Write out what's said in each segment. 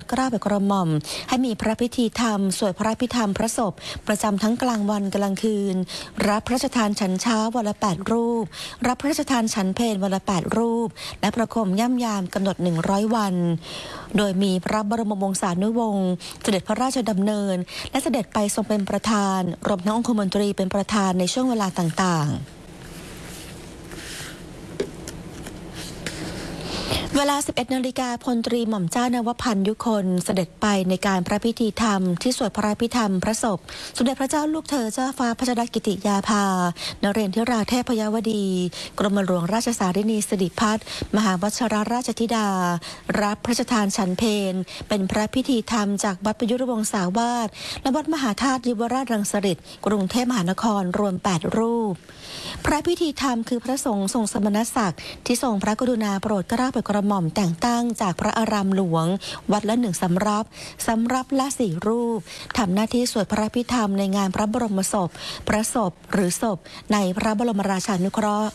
เกล้าโปรดกระหม่อมให้มีพระพิธีธรรมสวดพระพิธรรมพระศพประจำทั้งกลางวันกลางคืนรับพระราชทานฉันเช้าวันละ8รูปรับพระราชทานฉันเพลวันละ8รูปและประคมย่ำยามกำหนด100วันโดยมีพระบรมวงศานุวงศ์เสด็จพระราชดำเนินและเสด็จไปทรงเป็นประธานรวมทั้งองคมนตรีเป็นประธานในช่วงเวลาต่างๆเวลา 11 นาฬิกาพลตรีหม่อมเจ้านวพันธ์ยุคนเสด็จไปในการพระพิธีธรรมที่สวดพระพิธรรมพระศพสมเด็จพระเจ้าลูกเธอเจ้าฟ้าพัชรกิติยาภานเรศธิราเทพยวดีกรมหลวงราชสารินีสิริพัฒน์มหาวชิรราชธิดารับพระราชทานฉันเพลเป็นพระพิธีธรรมจากวัดประยุรวงศาวาสและวัดมหาธาตุยุวราชรังสฤษฎ์กรุงเทพมหานครรวม8รูปพระพิธีธรรมคือพระสงฆ์ทรงสมณศักดิ์ที่ทรงพระกรุณาโปรดเกล้าโปรดกระหม่อมแต่งตั้งจากพระอารามหลวงวัดละ1สำรับละ4รูปทำหน้าที่สวดพระพิธรรมในงานพระบรมศพพระศพหรือศพในพระบรมราชานุเคราะห์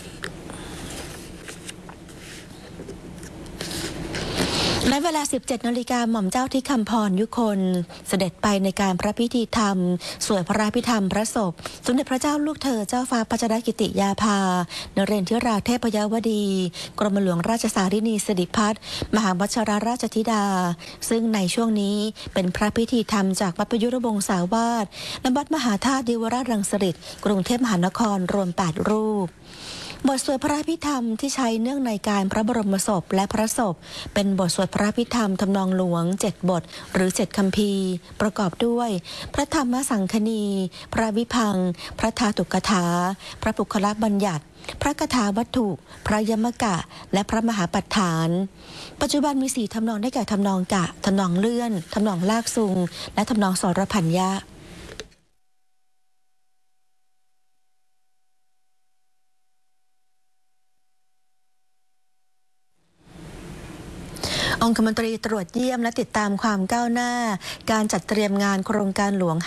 และเวลา 17 นาฬิกาหม่อมเจ้าที่คำพรยุคนเสด็จไปในการพระพิธีธรรมสวดพระพิธรรมพระศพสมเด็จพระเจ้าลูกเธอเจ้าฟ้าพัชรกิติยาภานเรศธิราเทพยวดีกรมหลวงราชสารินีสิริพัฒน์มหาวชิรราชธิดาซึ่งในช่วงนี้เป็นพระพิธีธรรมจากวัดประยุรวงศาวาสและวัดมหาธาตุยุวราชรังสฤษฎ์กรุงเทพมหานครรวม8รูปบทสวดพระพิธรรมที่ใช้เนื่องในการพระบรมศพและพระศพเป็นบทสวดพระพิธรรมทำนองหลวง7บทหรือ7คัมภีร์ประกอบด้วยพระธรรมสังคณีพระวิพังค์พระธาตุกถาพระปุคละบัญญัติพระคถาวัตถุพระยมกะและพระมหาปัฏฐานปัจจุบันมี4ทำนองได้แก่ทำนองกะทำนองเลื่อนทำนองลากซุงและทำนองสรพัญญะองคมนตรีตรวจเยี่ยมและติดตามความก้าวหน้าการจัดเตรียมงานโครงการหลวง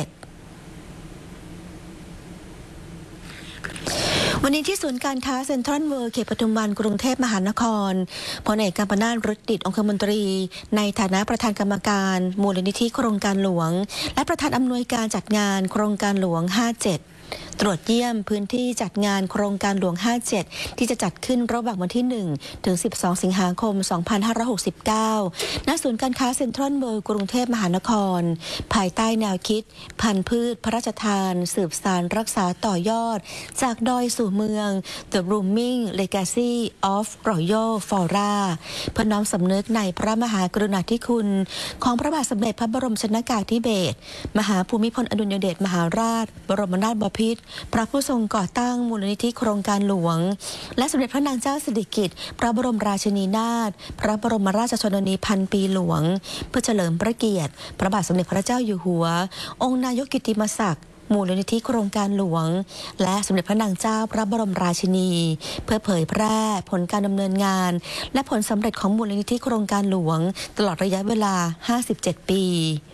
57 วันนี้ที่ศูนย์การค้าเซ็นทรัลเวิลด์เขตปทุมวันกรุงเทพมหานครพลเอกกัมปนาท ฤทธิ์ดิษฐ์องคมนตรีในฐานะประธานกรรมการมูลนิธิโครงการหลวงและประธานอำนวยการจัดงานโครงการหลวง 57ตรวจเยี่ยมพื้นที่จัดงานโครงการหลวง 57 ที่จะจัดขึ้นระหว่างวันที่1ถึง12สิงหาคม2569ณศูนย์การค้าเซ็นทรัลเวิลด์กรุงเทพมหานครภายใต้แนวคิดพันธุ์พืชพระราชทานสืบสานรักษาต่อยอดจากดอยสู่เมือง The Blooming Legacy of Royal Flora เพื่อน้อมสำนึกในพระมหากรุณาธิคุณของพระบาทสมเด็จพระบรมชนกาธิเบศรมหาภูมิพลอดุลยเดชมหาราชบรมนาถบพิตรพระผู้ทรงก่อตั้งมูลนิธิโครงการหลวงและสมเด็จพระนางเจ้าสิริกิติ์พระบรมราชินีนาถพระบรมราชชนนีพันปีหลวงเพื่อเฉลิมพระเกียรติพระบาทสมเด็จพระเจ้าอยู่หัวองค์นายกกิตติมศักดิ์มูลนิธิโครงการหลวงและสมเด็จพระนางเจ้าพระบรมราชินีเพื่อเผยแพร่ผลการดำเนินงานและผลสำเร็จของมูลนิธิโครงการหลวงตลอดระยะเวลา57ปี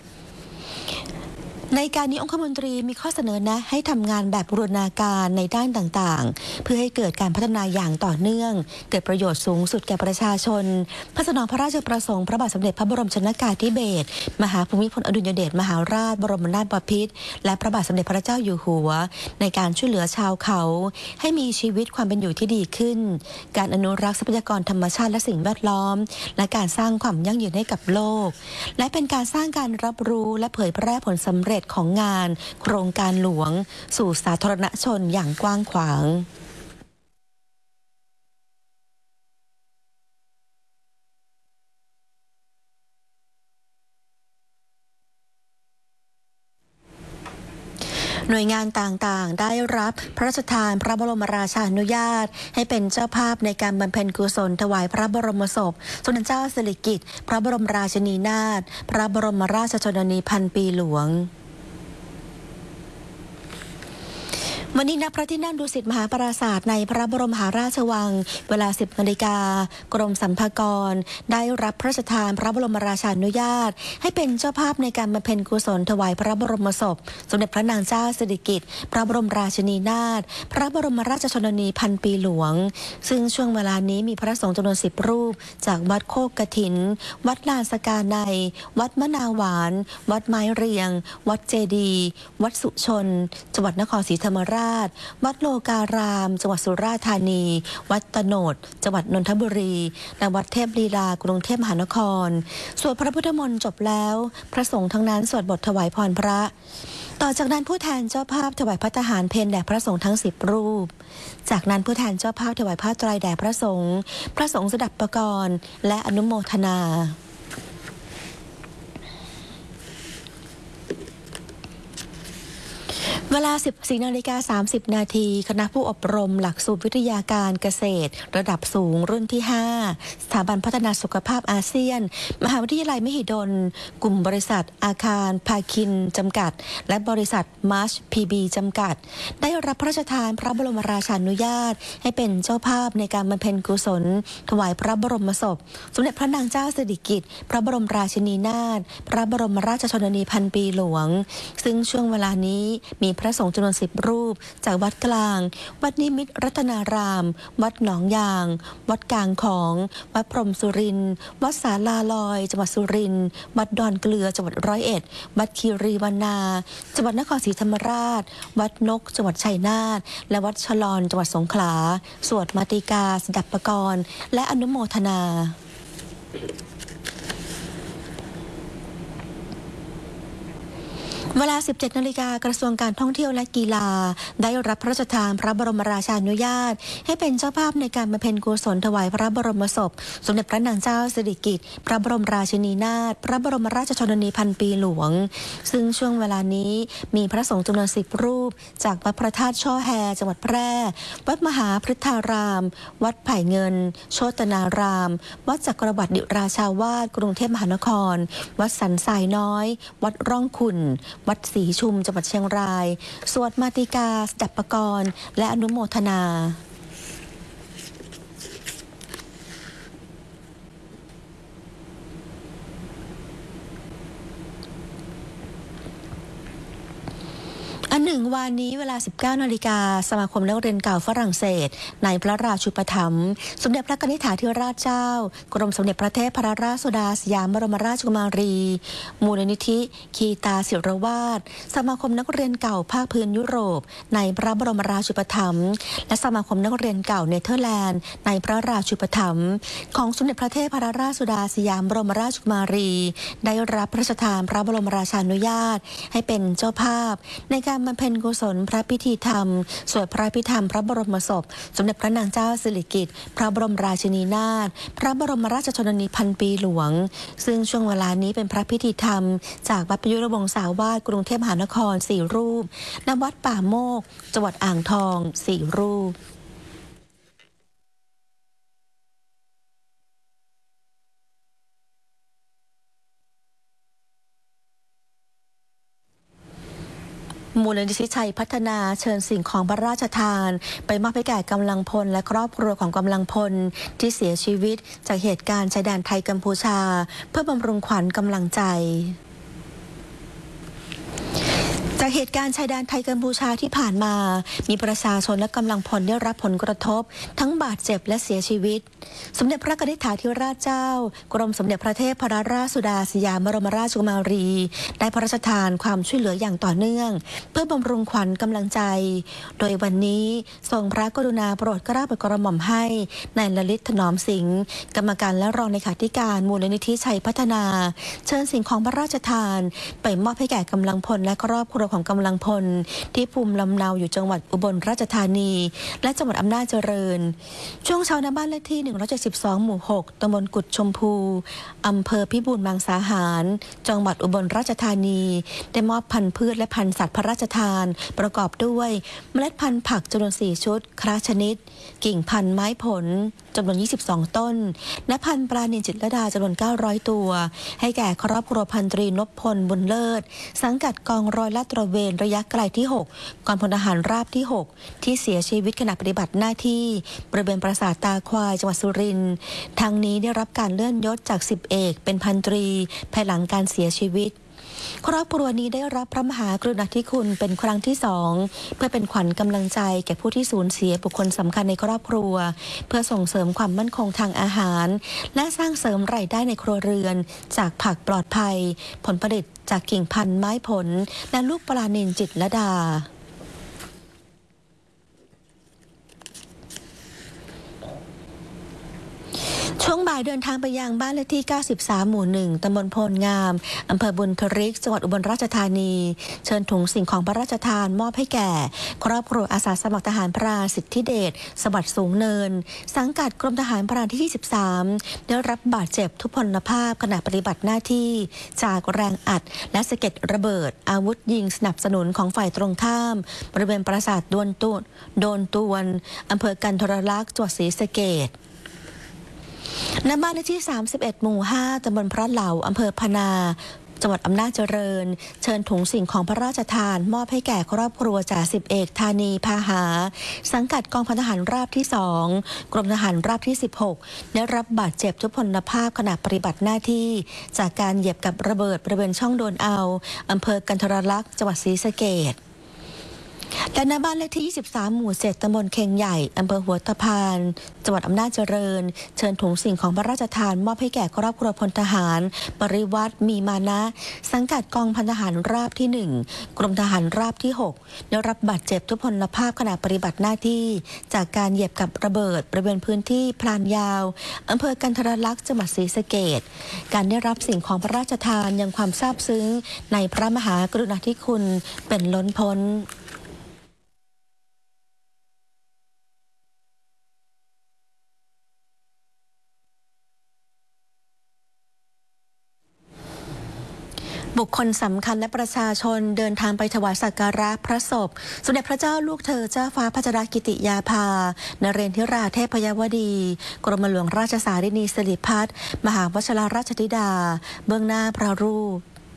ในการนี้องคมนตรีมีข้อเสนอแนะให้ทำงานแบบบูรณาการในด้านต่างๆเพื่อให้เกิดการพัฒนาอย่างต่อเนื่องเกิดประโยชน์สูงสุดแก่ประชาชนเพื่อสนองพระราชประสงค์พระบาทสมเด็จพระบรมชนกาธิเบศรมหาภูมิพลอดุลยเดชมหาราชบรมนาถบพิตรและพระบาทสมเด็จพระเจ้าอยู่หัวในการช่วยเหลือชาวเขาให้มีชีวิตความเป็นอยู่ที่ดีขึ้นการอนุรักษ์ทรัพยากรธรรมชาติและสิ่งแวดล้อมและการสร้างความยั่งยืนให้กับโลกและเป็นการสร้างการรับรู้และเผยแพร่ผลสำเร็จของงานโครงการหลวงสู่สาธารณชนอย่างกว้างขวางหน่วยงานต่างๆได้รับพระราชทานพระบรมราชานุญาตให้เป็นเจ้าภาพในการบำเพ็ญกุศลถวายพระบรมศพสมเด็จเจ้าสิริกิติ์พระบรมราชินีนาถพระบรมราชชนนีพันปีหลวงวันนี้ณพระที่นั่งดุสิตมหาปราสาทในพระบรมมหาราชวังเวลา 10 นาฬิกากรมสรรพากรได้รับพระราชทานพระบรมราชานุญาตให้เป็นเจ้าภาพในการบำเพ็ญกุศลถวายพระบรมศพสมเด็จพระนางเจ้าสิริกิติ์พระบรมราชินีนาถพระบรมราชชนนีพันปีหลวงซึ่งช่วงเวลานี้มีพระสงฆ์จำนวน10 รูปจากวัดโคกกฐินวัดลานสกาในวัดมะนาวหวานวัดไม้เรียงวัดเจดีย์วัดสุชนจังหวัดนครศรีธรรมราชวัดโลการามจังหวัดสุราษฎร์ธานีวัดตโนดจังหวัดนนทบุรีและวัดเทพลีลากรุงเทพมหานครสวดพระพุทธมนต์จบแล้วพระสงฆ์ทั้งนั้นสวดบทถวายพรพระต่อจากนั้นผู้แทนเจ้าภาพถวายพระทหารเพลแด่พระสงฆ์ทั้ง10 รูปจากนั้นผู้แทนเจ้าภาพถวายผ้าไตรแด่พระสงฆ์สดับปกรณ์และอนุโมทนาเวลา 14:30 นาทีคณะผู้อบรมหลักสูตรวิทยาการเกษตรระดับสูงรุ่นที่ 5 สถาบันพัฒนาสุขภาพอาเซียนมหาวิทยาลัยมหิดลกลุ่มบริษัทอาคารภาคินจำกัดและบริษัทมาร์ชพีบีจำกัดได้รับพระราชทานพระบรมราชานุญาตให้เป็นเจ้าภาพในการบำเพ็ญกุศลถวายพระบรมศพสมเด็จพระนางเจ้าสิริกิติ์พระบรมราชินีนาถพระบรมราชชนนีพันปีหลวงซึ่งช่วงเวลานี้มีพระสงฆ์จำนวน10 รูปจากวัดกลางวัดนิมิตรรัตนารามวัดหนองยางวัดกลางของวัดพรหมสุรินทร์วัดศาลาลอยจังหวัดสุรินทร์วัดดอนเกลือจังหวัด101วัดคีรีวรรณาจังหวัดนครศรีธรรมราชวัดนกจังหวัดชัยนาทและวัดฉลอนจังหวัดสงขลาสวดมาติกาสดับปกรณ์และอนุโมทนาเวลา 17 นาฬิกากระทรวงการท่องเที่ยวและกีฬาได้รับพระราชทานพระบรมราชานุญาตให้เป็นเจ้าภาพในการบำเพ็ญกุศลถวายพระบรมศพสมเด็จพระนางเจ้าสิริกิติ์พระบรมราชินีนาถพระบรมราชชนนีพันปีหลวงซึ่งช่วงเวลานี้มีพระสงฆ์จำนวน10 รูปจากวัดพระธาตุช่อแฮจังหวัดแพร่วัดมหาพฤทธารามวัดไผ่เงินโชตนารามวัดจักรวรรดิราชาวาสกรุงเทพมหานครวัดสันทรายน้อยวัดร่องขุ่นวัดศรีชุมจังหวัดเชียงรายสวดมาติกาสดับปกรณ์และอนุโมทนาอันหนึ่งวันนี้เวลา 19 นาฬิกาสมาคมนักเรียนเก่าฝรั่งเศสในพระราชูปถัมภ์สมเด็จพระนิธิธิราชเจ้ากรมสมเด็จพระเทพรัตนราชสุดาสยามบรมราชกุมารีมูลนิธิคีตาศิรวาทสมาคมนักเรียนเก่าภาคพื้นยุโรปในพระบรมราชูปถัมภ์และสมาคมนักเรียนเก่าเนเธอร์แลนด์ในพระราชูปถัมภ์ของสมเด็จพระเทพรัตนราชสุดาสยามบรมราชกุมารีได้รับพระราชทานพระบรมราชานุญาตให้เป็นเจ้าภาพในการบำเพ็ญกุศลพระพิธีธรรมสวดพระพิธรรมพระบรมศพสมเด็จพระนางเจ้าสิริกิติ์พระบรมราชินีนาถพระบรมราชชนนีพันปีหลวงซึ่งช่วงเวลานี้เป็นพระพิธีธรรมจากวัดประยุรวงศาวาสกรุงเทพมหานคร4 รูปณวัดป่าโมกจังหวัดอ่างทอง4 รูปมูลนิธิชัยพัฒนาเชิญสิ่งของพระราชทานไปมอบให้แก่กำลังพลและครอบครัวของกำลังพลที่เสียชีวิตจากเหตุการณ์ชายแดนไทยกัมพูชาเพื่อบำรุงขวัญกำลังใจจากเหตุการณ์ชายแดนไทยกัมพูชาที่ผ่านมามีประชาชนและกำลังพลได้รับผลกระทบทั้งบาดเจ็บและเสียชีวิตสมเด็จพระนิธิธิราชเจ้ากรมสมเด็จพระเทพรัตนราชสุดาสยามบรมราชกุมารีได้พระราชทานความช่วยเหลืออย่างต่อเนื่องเพื่อบำรุงขวัญกำลังใจโดยวันนี้ทรงพระกรุณาโปรดเกล้าโปรดกระหม่อมให้นายลลิตถนอมสิงห์กรรมการและรองเลขาธิการมูลนิธิชัยพัฒนาเชิญสิ่งของพระราชทานไปมอบให้แก่กำลังพลและครอบครัวของกำลังพลที่ภูมิลำเนาอยู่จังหวัดอุบลราชธานีและจังหวัดอำนาจเจริญช่วงเช้าณบ้านเลขที่172 หมู่ 6 ตำบลกุดชมพูอำเภอพิบูลมังสาหารจังหวัดอุบลราชธานีได้มอบพันธุ์พืชและพันธุ์สัตว์พระราชทานประกอบด้วยเมล็ดพันธุ์ผักจำนวน4 ชุดคละชนิดกิ่งพันธุ์ไม้ผลจำนวน 22 ต้นและพันธุ์ปลานิลจิตรลดาจำนวน 900 ตัวให้แก่ครอบครัวพันตรีนพพลบุญเลิศสังกัดกองร้อยลาดตระเวนระยะไกลที่ 6 กองพลทหารราบที่ 6 ที่เสียชีวิตขณะปฏิบัติหน้าที่บริเวณปราสาทตาควายจังหวัดสุรินทร์ทางนี้ได้รับการเลื่อนยศจาก10 เอกเป็นพันตรีภายหลังการเสียชีวิตครอบครัวนี้ได้รับพระมหากรุณาธิคุณเป็นครั้งที่ 2เพื่อเป็นขวัญกำลังใจแก่ผู้ที่สูญเสียบุคคลสำคัญในครอบครัวเพื่อส่งเสริมความมั่นคงทางอาหารและสร้างเสริมรายได้ในครัวเรือนจากผักปลอดภัยผลผลิตจากกิ่งพันธุ์ไม้ผลและลูกปลานิลจิตรลดาช่วงบ่ายเดินทางไปยังบ้านเลขที่ 93 หมู่ 1 ตำบลโพลงาม อำเภอบุญทริก จังหวัดอุบลราชธานี เชิญถุงสิ่งของพระราชทานมอบให้แก่ครอบครัวอาสาสมัครทหารพรานสิทธิเดช สวัสดิ์สูงเนิน สังกัดกรมทหารพรานที่ 23 ได้รับบาดเจ็บทุพพลภาพขณะปฏิบัติหน้าที่จากแรงอัดและสะเก็ดระเบิดอาวุธยิงสนับสนุนของฝ่ายตรงข้ามบริเวณปราสาทโดนตวนอำเภอกันทรลักษณ์จังหวัดศรีสะเกษณบ้านเลขที่ 31 หมู่ 5 ตำบลพระเหลาอำเภอพนาจังหวัดอำนาจเจริญเชิญถุงสิ่งของพระราชทานมอบให้แก่ครอบครัวจ่าสิบเอกธานีพาหาสังกัดกองพันทหารราบที่ 2 กรมทหารราบที่ 16 ได้รับบาดเจ็บทุพพลภาพขณะปฏิบัติหน้าที่จากการเหยียบกับระเบิดบริเวณช่องโดนเอาอำเภอกันทรลักษณ์จังหวัดศรีสะเกษและณบ้านเลขที่ 23 หมู่ 7 ตำบลเค็งใหญ่อำเภอหัวตะพานจังหวัดอำนาจเจริญเชิญถุงสิ่งของพระราชทานมอบให้แก่ครอบครัวพลทหารปริวัติมีมานะสังกัดกองพันทหารราบที่ 1 กรมทหารราบที่ 6 ได้รับบาดเจ็บทุพพลภาพขณะปฏิบัติหน้าที่จากการเหยียบกับระเบิดบริเวณพื้นที่พลานยาวอำเภอกันทรลักษณ์จังหวัดศรีสะเกษการได้รับสิ่งของพระราชทานยังความซาบซึ้งในพระมหากรุณาธิคุณเป็นล้นพ้นบุคคลสำคัญและประชาชนเดินทางไปถวายสักการะพระศพสมเด็จพระเจ้าลูกเธอเจ้าฟ้าพัชรกิติยาภานเรนทิราเทพยวดีกรมหลวงราชสารินีสิริพัฒน์มหาวชิรราชธิดาเบื้องหน้าพระรูป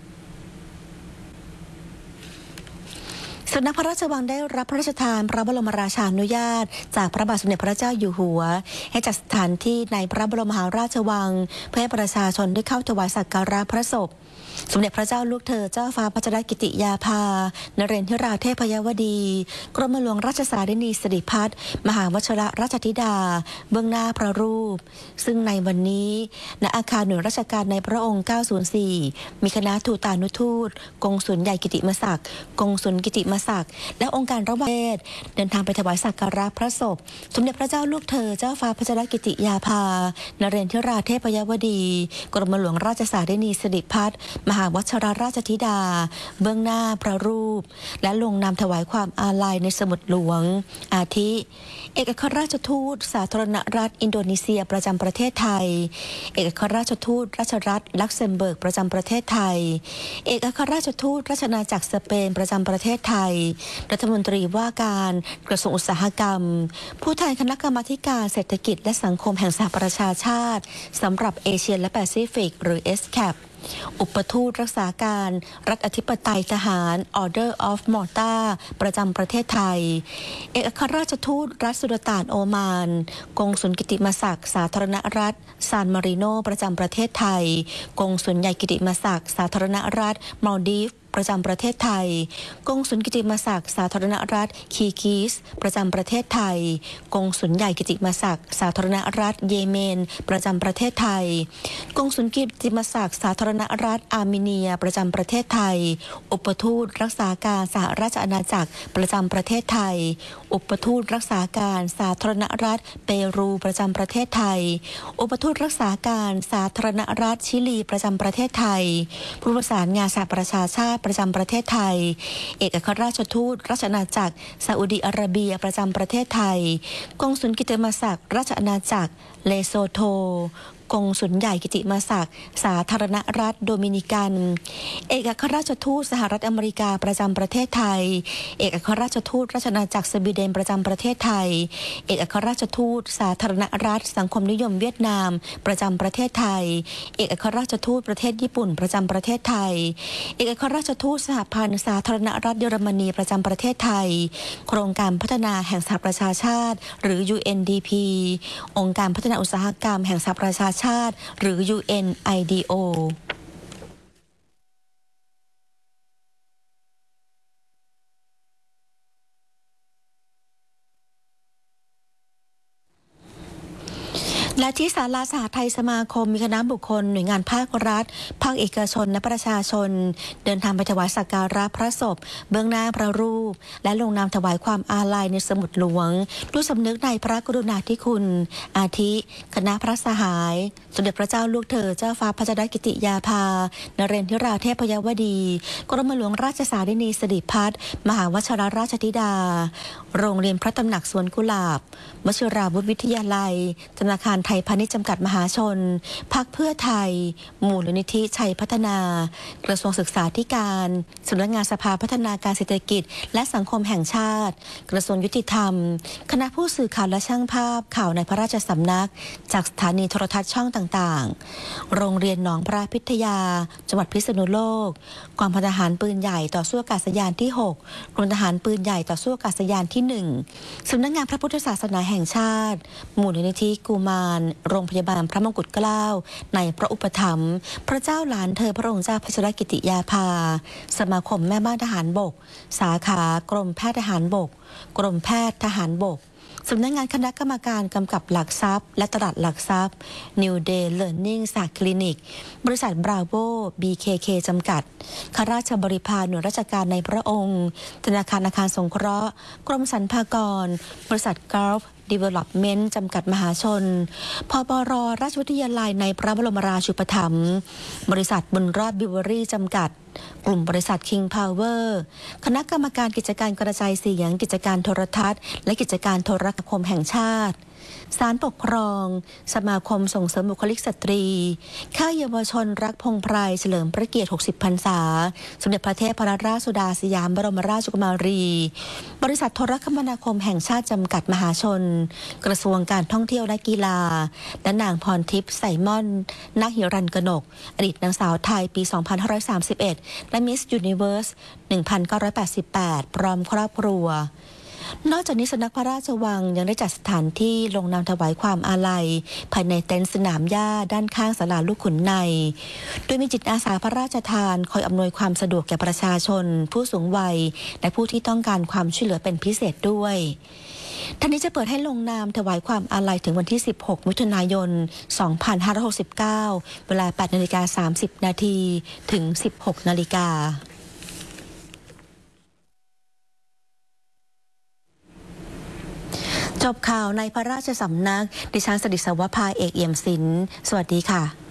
สำนักพระราชวังได้รับพระราชทานพระบรมราชานุญาตจากพระบาทสมเด็จพระเจ้าอยู่หัวให้จัดสถานที่ในพระบรมมหาราชวังเพื่อให้ประชาชนได้เข้าถวายสักการะพระศพสมเด็จพระเจ้าลูกเธอเจ้าฟ้าพัชรกิติยาภานเรนทิราเทพยวดีกรมหลวงราชสารินีสิริพัฒน์มหาวชิรราชธิดาเบื้องหน้าพระรูปซึ่งในวันนี้ณอาคารหน่วยราชการในพระองค์ 904 มีคณะทูตานุทูตกงสุลใหญ่กิติมศักดิ์กงสุลกิติมศักดิ์และองค์การระหว่างประเทศเดินทางไปถวายสักการะพระศพสมเด็จพระเจ้าลูกเธอเจ้าฟ้าพัชรกิติยาภานเรนทิราเทพยวดีกรมหลวงราชสารินีสิริพัฒน์มหาวชิรราชธิดาเบื้องหน้าพระรูปและลงนามถวายความอาลัยในสมุดหลวงอาทิเอกอัครราชทูตสาธารณรัฐอินโดนีเซียประจำประเทศไทยเอกอัครราชทูตราชรัฐลักเซมเบิร์กประจำประเทศไทยเอกอัครราชทูตราชอาณาจักรสเปนประจำประเทศไทยรัฐมนตรีว่าการกระทรวงอุตสาหกรรมผู้แทนคณะกรรมาการเศรษฐกิจและสังคมแห่งสหประชาชาติสำหรับเอเชียและแปซิฟิกหรือ SCAPอุปทูตรักษาการรัฐอธิปไตยทหาร Order of Malta ประจำประเทศไทยเอกอัครราชทูตรัฐสุลต่านโอมานกงสุลกิติมศักดิ์สาธารณรัฐซานมาริโนประจำประเทศไทยกงสุลใหญ่กิติมศักดิ์สาธารณรัฐมัลดีฟประจำประเทศไทยกงสุลกิติมศักดิ์สาธารณรัฐคีกีสประจำประเทศไทยกงสุลใหญ่กิติมศักดิ์สาธารณรัฐเยเมนประจำประเทศไทยกงสุลกิติมศักดิ์สาธารณรัฐอาร์เมเนียประจำประเทศไทยอุปทูตรักษาการสหราชอาณาจักรประจำประเทศไทยอุปทูตรักษาการสาธารณรัฐเปรูประจำประเทศไทยอุปทูตรักษาการสาธารณรัฐชิลีประจำประเทศไทยผู้ประสานงานสหประชาชาติประจำประเทศไทยเอกอัครราชทูตราชอาณาจักรซาอุดิอาระเบียประจำประเทศไทยกงสุลกิติมศักดิ์ราชอาณาจักรเลโซโธกงสุลใหญ่กิติมศักดิ์สาธารณรัฐโดมินิกันเอกอัครราชทูตสหรัฐอเมริกาประจำประเทศไทยเอกอัครราชทูตราชอาณาจักรสวีเดนประจำประเทศไทยเอกอัครราชทูตสาธารณรัฐสังคมนิยมเวียดนามประจำประเทศไทยเอกอัครราชทูตประเทศญี่ปุ่นประจำประเทศไทยเอกอัครราชทูตสหพันธ์สาธารณรัฐเยอรมนีประจำประเทศไทยโครงการพัฒนาแห่งสหประชาชาติหรือ UNDP องค์การพัฒนาอุตสาหกรรมแห่งสหประชาชาติหรือ UNIDOและที่ศาลาสหไทยสมาคมมีคณะบุคคลหน่วยงานภาครัฐภาคเอกชนและประชาชนเดินทางไปถวายสักการะพระศพเบื้องหน้าพระรูปและลงนามถวายความอาลัยในสมุดหลวงด้วยสำนึกในพระกรุณาธิคุณอาทิคณะพระสหายสมเด็จพระเจ้าลูกเธอเจ้าฟ้าพัชรกิติยาภานเรนทิราเทพยวดีกรมหลวงราชสารินีสิริพัฒน์มหาวชิรราชธิดาโรงเรียนพระตำหนักสวนกุหลาบวชิราวุธวิทยาลัยธนาคารไทยพาณิชย์จำกัดมหาชนพรรคเพื่อไทยมูลนิธิชัยพัฒนากระทรวงศึกษาธิการสำนักงานสภาพัฒนาการเศรษฐกิจและสังคมแห่งชาติกระทรวงยุติธรรมคณะผู้สื่อข่าวและช่างภาพข่าวในพระราชสำนักจากสถานีโทรทัศน์ช่องต่างๆโรงเรียนหนองพระพิทยาจังหวัดพิษณุโลกกองพลทหารปืนใหญ่ต่อสู้อากาศยานที่6กรมทหารปืนใหญ่ต่อสู้อากาศยานที่1สำนักงานพระพุทธศาสนาแห่งชาติมูลนิธิกุมารโรงพยาบาลพระมงกุฎเกล้าในพระอุปถัมภ์พระเจ้าหลานเธอพระองค์เจ้าพัชรกิติยาภาสมาคมแม่บ้านทหารบกสาขากรมแพทย์ทหารบกกรมแพทย์ทหารบกสำนักงานคณะกรรมการกำกับหลักทรัพย์และตลาดหลักทรัพย์ New Day Learning ศาสตร์คลินิกบริษัท Bravo BKK จำกัดข้าราชบริพารหน่วยราชการในพระองค์ธนาคารอาคารสงเคราะห์กรมสรรพากรบริษัท Gulf Development จำกัดมหาชนพปร.ราชวิทยาลัยในพระบรมราชูปถัมภ์บริษัทบุญรอดบิวเวอรี่จำกัดกลุ่มบริษัท King Power คณะกรรมการกิจการกระจายเสียงกิจการโทรทัศน์และกิจการโทรคมแห่งชาติศาลปกครองสมาคมส่งเสริมบุคลิกสตรีค่ายเยาวชนรักพงไพรเฉลิมพระเกียรติ60พรรษาสมเด็จพระเทพรัตนราชสุดาสยามบรมราชกุมารีบริษัทโทรคมนาคมแห่งชาติจำกัดมหาชนกระทรวงการท่องเที่ยวและกีฬาและนางพรทิพย์ไสม่อนนักหิรัญกนกอดีตนางสาวไทยปี2531และมิสยูนิเวิร์ส1988พร้อมครอบครัวนอกจากนี้สำนักพระราชวังยังได้จัดสถานที่ลงนามถวายความอาลัยภายในเต็นท์สนามหญ้าด้านข้างศาลาลูกขุนในโดยมีจิตอาสาพระราชทานคอยอำนวยความสะดวกแก่ประชาชนผู้สูงวัยและผู้ที่ต้องการความช่วยเหลือเป็นพิเศษด้วยท่านนี้จะเปิดให้ลงนามถวายความอาลัยถึงวันที่16มิถุนายน2569เวลา 8:30 น.ถึง 16 นาฬิกาจบข่าวในพระราชสำนักดิฉันสดิษวภาเอกเอี่ยมศิลป์สวัสดีค่ะ